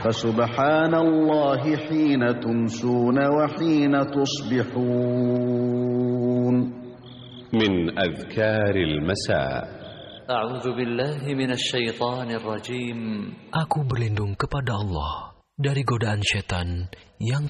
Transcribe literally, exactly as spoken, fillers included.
فسبحان الله حين تمسون وحين تصبحون. من أذكار المساء: أعوذ بالله من الشيطان الرجيم. Aku berlindung kepada Allah dari godaan setan yang